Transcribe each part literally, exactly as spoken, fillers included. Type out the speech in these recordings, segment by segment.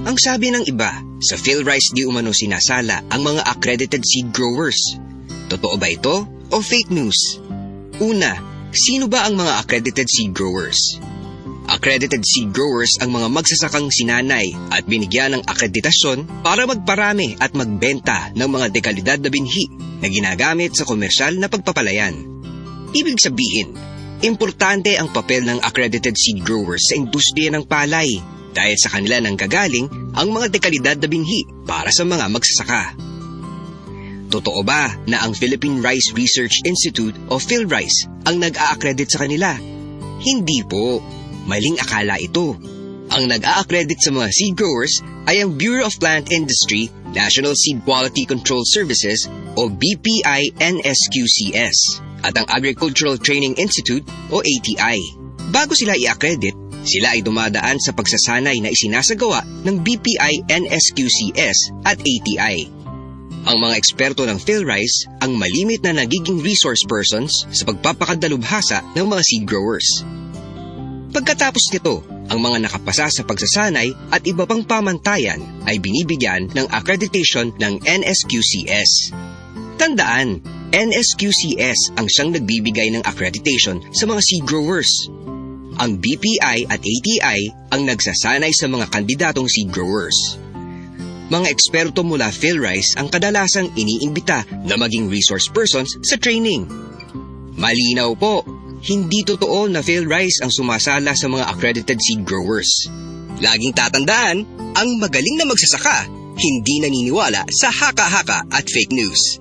Ang sabi ng iba, sa PhilRice di umano sinasala ang mga accredited seed growers. Totoo ba ito o fake news? Una, sino ba ang mga accredited seed growers? Accredited seed growers ang mga magsasakang sinanay at binigyan ng akreditasyon para magparami at magbenta ng mga dekalidad na binhi na ginagamit sa komersyal na pagpapalayan. Ibig sabihin, importante ang papel ng accredited seed growers sa industriya ng palay dahil sa kanila nang gagaling ang mga dekalidad na binhi para sa mga magsasaka. Totoo ba na ang Philippine Rice Research Institute o PhilRice ang nag-a-accredit sa kanila? Hindi po. Maling akala ito. Ang nag-a-accredit sa mga seed growers ay ang Bureau of Plant Industry, National Seed Quality Control Services o B P I N S Q C S at ang Agricultural Training Institute o A T I. Bago sila i-accredit, sila ay dumadaan sa pagsasanay na isinasagawa ng B P I N S Q C S at A T I. Ang mga eksperto ng PhilRice ang malimit na nagiging resource persons sa pagpapakadalubhasa ng mga seed growers. Pagkatapos nito, ang mga nakapasa sa pagsasanay at iba pang pamantayan ay binibigyan ng accreditation ng N S Q C S. Tandaan, N S Q C S ang siyang nagbibigay ng accreditation sa mga seed growers. Ang B P I at A T I ang nagsasanay sa mga kandidatong seed growers. Mga eksperto mula PhilRice ang kadalasang iniimbita na maging resource persons sa training. Malinaw po, hindi totoo na PhilRice ang sumasala sa mga accredited seed growers. Laging tatandaan, ang magaling na magsasaka, hindi naniniwala sa haka-haka at fake news.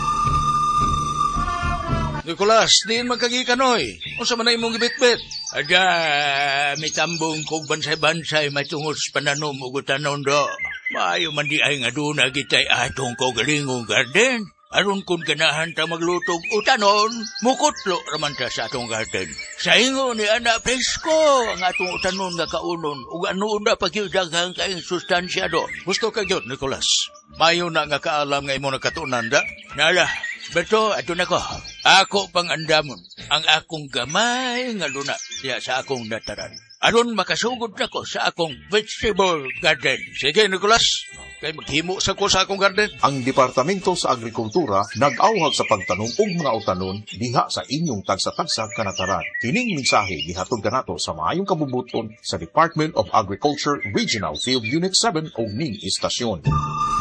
Nicolas, diin magkagikanoy. Unsa man na imong gibitbit? Ada, may tambong kog bansay-bansay matungos pananom ug tanon do. Maayo man di ay nga duna gitay atong kaugalingong garden. Aron kung ganahan ta maglutog utanon, mukutlo raman ta sa atong garden. Sa ingo ni Ana Presko, ang atong utanon nga kaunon, ug ano na pagyudaghang kaing sustansya do. Gusto ka gyud, Nicolas. Mayo na nga kaalam nga imo nakatunan da. Nala, beto ato na ko. Ako pang andamon, ang akong gamay nga luna diya sa akong nataran. Aron makasugod na ko sa akong vegetable garden. Sige, Nicolas. Kay maghimo sa ko sa akong garden. Ang Departamento sa Agrikultura nag-awhag sa pagtanong og mga utanon diha sa inyong tagsa-tagsa kanataran. Kining mensahe gihatod kanato sa maayong kabubuton sa Department of Agriculture Regional Field Unit seven o Ning Istasyon.